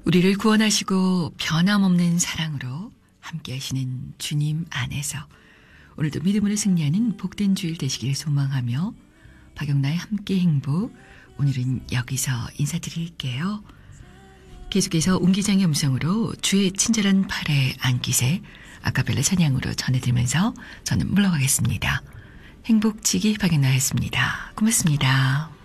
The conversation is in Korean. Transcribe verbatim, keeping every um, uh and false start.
우리를 구원하시고 변함없는 사랑으로 함께 하시는 주님 안에서 오늘도 믿음으로 승리하는 복된 주일 되시길 소망하며 박영나의 함께 행복, 오늘은 여기서 인사드릴게요. 계속해서 옹기장의 음성으로 주의 친절한 팔에 안기세 아카펠라 찬양으로 전해드리면서 저는 물러가겠습니다. 행복지기 박영나였습니다. 고맙습니다.